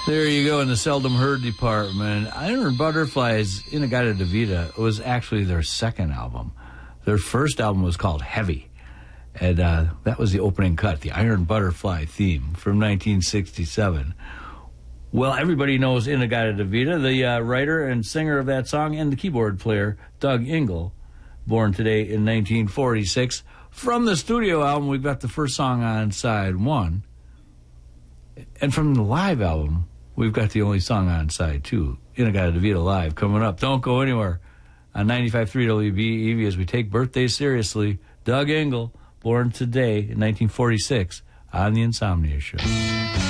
There you go in the seldom heard department. Iron Butterflies, In-A-Gadda-Da-Vida, was actually their second album. Their first album was called Heavy. And that was the opening cut, the Iron Butterfly theme from 1967. Well, everybody knows In-A-Gadda-Da-Vida, the writer and singer of that song, and the keyboard player, Doug Ingle, born today in 1946. From the studio album, we've got the first song on side one. And from the live album, we've got the only song on side two, In-A-Gadda-Da-Vida Live, coming up. Don't go anywhere on 95.3 WBEV as we take birthdays seriously. Doug Ingle, born today in 1946 on The Insomnia Show.